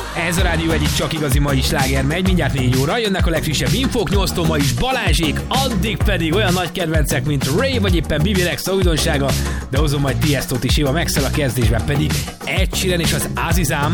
Ez a rádió egyik csak igazi mai sláger megy, mindjárt 4 óra, jönnek a legfrissebb infók, 8-tól ma is Balázsék, addig pedig olyan nagy kedvencek, mint Ray vagy éppen Bibi Rexha újdonsága, de hozom majd Tiestót is, Éva Maxwell, a kezdésben pedig Ed Sheeran és az Azizam.